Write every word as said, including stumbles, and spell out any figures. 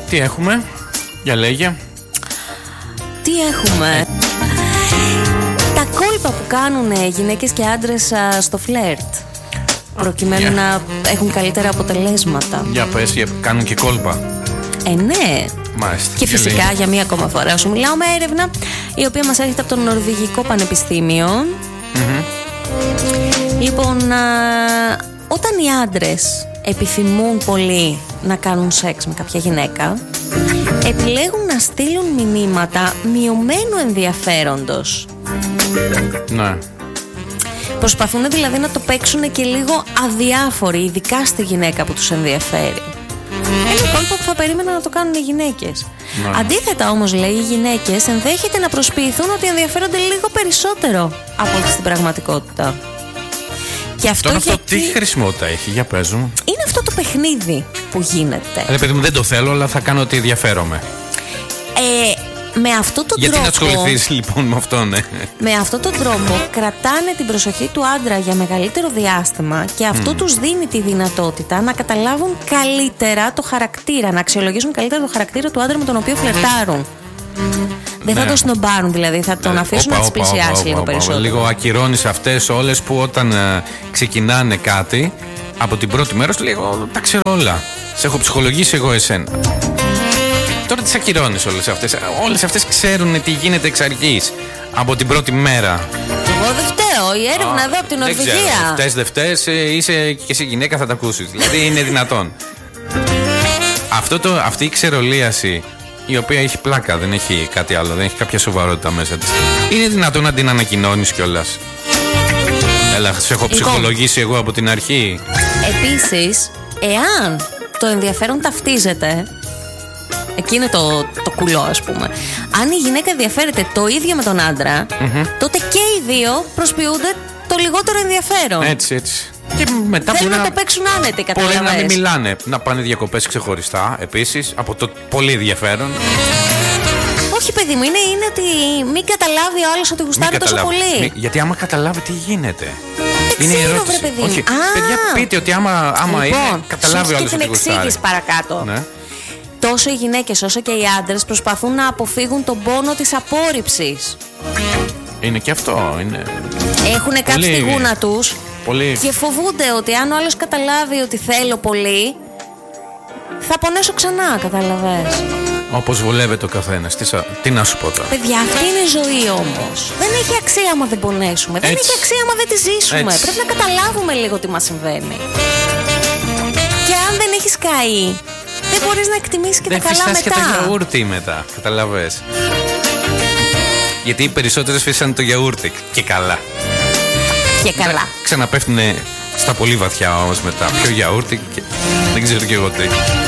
Τι έχουμε, για λέγε. Τι έχουμε. Τα κόλπα που κάνουν γυναίκες και άντρες στο φλερτ, προκειμένου yeah. να έχουν καλύτερα αποτελέσματα. Για πες, για, κάνουν και κόλπα. Ε, ναι. Μάλιστα. Και φυσικά λέει. Για μία ακόμα φορά σου μιλάω με έρευνα η οποία μας έρχεται από το Νορβηγικό Πανεπιστήμιο. Mm-hmm. Λοιπόν, α, όταν οι άντρες επιθυμούν πολύ να κάνουν σεξ με κάποια γυναίκα, επιλέγουν να στείλουν μηνύματα μειωμένου ενδιαφέροντος. Ναι. Προσπαθούν δηλαδή να το παίξουν και λίγο αδιάφοροι, ειδικά στη γυναίκα που τους ενδιαφέρει. Ένα κόλπο που θα περίμενα να το κάνουν οι γυναίκες. Ναι. Αντίθετα όμως, λέει, οι γυναίκες ενδέχεται να προσποιηθούν ότι ενδιαφέρονται λίγο περισσότερο από ό,τι στην πραγματικότητα. Και αυτό Τώρα γιατί... αυτό τι χρησιμότητα έχει, για πες μου. Είναι αυτό το παιχνίδι που γίνεται. Ρε παιδί μου, δεν το θέλω, αλλά θα κάνω ότι ενδιαφέρομαι. Ε, με αυτόν τον Γιατί τρόπο. Γιατί να ασχοληθείς λοιπόν με αυτό, ναι. Με αυτόν τον τρόπο κρατάνε την προσοχή του άντρα για μεγαλύτερο διάστημα και αυτό mm. τους δίνει τη δυνατότητα να καταλάβουν καλύτερα το χαρακτήρα, να αξιολογήσουν καλύτερα το χαρακτήρα του άντρα με τον οποίο φλερτάρουν. Δεν ναι. θα τον σνομπάρουν, δηλαδή θα τον αφήσουν όπα, να τις πλησιάσει όπα, λίγο όπα, περισσότερο. Λίγο ακυρώνεις αυτές όλες που όταν ε, ξεκινάνε κάτι από την πρώτη μέρα σου λίγο τα ξέρω όλα. Σε έχω ψυχολογήσει εγώ εσένα. Τώρα τις ακυρώνεις όλες αυτές. Όλες αυτές ξέρουν τι γίνεται εξ αρχής από την πρώτη μέρα. Εγώ δεν φταίω. Η έρευνα Α, εδώ από την Νορβηγία. Φταίς δεν φταίς, είσαι και εσύ γυναίκα, θα τα ακούσεις. Δηλαδή είναι δυνατόν. Αυτό το, αυτή η ξερολίαση, η οποία έχει πλάκα, δεν έχει κάτι άλλο, δεν έχει κάποια σοβαρότητα μέσα της. Είναι δυνατόν να την ανακοινώνεις κιόλας. Έλα, σε έχω ψυχολογήσει εγώ από την αρχή. Επίσης, εάν το ενδιαφέρον ταυτίζεται, εκεί είναι το, το κουλό, ας πούμε. Αν η γυναίκα ενδιαφέρεται το ίδιο με τον άντρα, mm-hmm. τότε και οι δύο προσποιούνται το λιγότερο ενδιαφέρον. Έτσι, έτσι. Και μετά θέλουν να, να το παίξουν άνετοι, καταλαβαίνεις. Μπορεί να μην μιλάνε, να πάνε διακοπές ξεχωριστά επίσης από το πολύ ενδιαφέρον. Όχι, παιδί μου, είναι, είναι ότι μην καταλάβει ο άλλος ότι γουστάρει τόσο πολύ. Μη, γιατί άμα καταλάβει τι γίνεται. Δεν είναι ξέρω, ερώτηση. Βρε, παιδί. Όχι, Α, παιδιά, πείτε ότι άμα, άμα λοιπόν, είναι, καταλάβει ο άλλος ότι γουστάρει. Και την εξήγηση παρακάτω. Ναι. Τόσο οι γυναίκες όσο και οι άντρες προσπαθούν να αποφύγουν τον πόνο της απόρριψης. Είναι και αυτό. Είναι... Έχουν κάτι στη γούνα τους πολύ... και φοβούνται ότι αν ο άλλος καταλάβει ότι θέλω πολύ, θα πονέσω ξανά, καταλαβες. Όπως βολεύεται ο καθένας. Τι, τι να σου πω τώρα. Παιδιά, αυτή είναι η ζωή όμως. Δεν έχει αξία άμα δεν πονέσουμε. Έτσι. Δεν έχει αξία άμα δεν τη ζήσουμε. Έτσι. Πρέπει να καταλάβουμε λίγο τι μας συμβαίνει. Και αν δεν έχεις καεί, δεν μπορείς να εκτιμήσεις και δεν τα καλά μετά. Δεν φυσάς και το γιαούρτι μετά. Καταλαβες. Γιατί οι περισσότερες φύσανε το γιαούρτι. Και καλά. Και καλά. Ξαναπέφτουνε στα πολύ βαθιά όμως μετά. Πιο γιαούρτι και δεν ξέρω και εγώ τι.